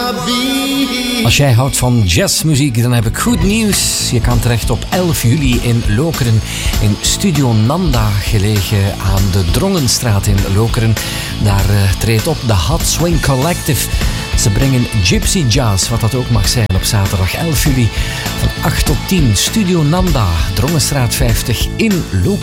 Als jij houdt van jazzmuziek, dan heb ik goed nieuws. Je kan terecht op 11 juli in Lokeren in Studio Nanda, gelegen aan de Drongenstraat in Lokeren. Daar treedt op de Hot Swing Collective. Ze brengen Gypsy Jazz, wat dat ook mag zijn, op zaterdag 11 juli van 8 tot 10. Studio Nanda, Drongenstraat 50 in Lokeren.